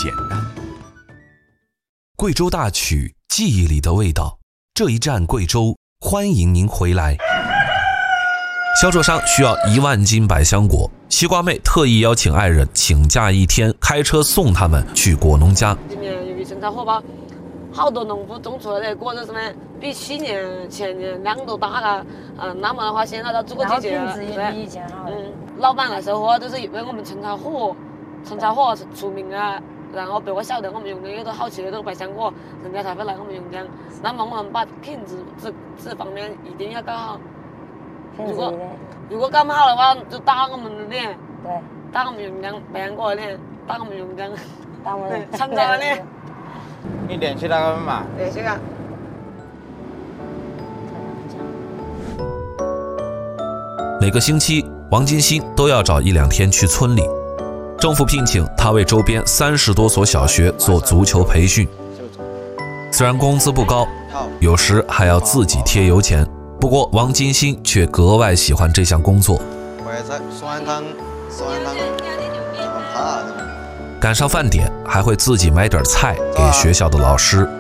简单。 贵州大曲，记忆里的味道。这一站贵州，欢迎您回来。销售商需要1万斤百香果，西瓜妹特意邀请爱人请假1天，开车送他们去果农家。 今年由于生产火爆，好多农夫种出来的果子什么比去年前年量都大了。那么的话，现在到这个季节了， 对， 老板来收获都是因为我们成产火出名啊。然后别个晓得我们用的有多好吃的这个百香果，人家才会来我们用江。那么我们把品质这方面一定要搞好。如果搞不好的话，就打我们的脸。 对， 打我们用江百香果的脸，打我们用江， 打我们厂长的脸。 你联系那个嘛？ 联系啊。 每个星期，王金星都要找1、2天去村里。政府聘请他为周边30多所小学做足球培训，虽然工资不高，有时还要自己贴油钱，不过王金星却格外喜欢这项工作。赶上饭点，还会自己买点菜给学校的老师。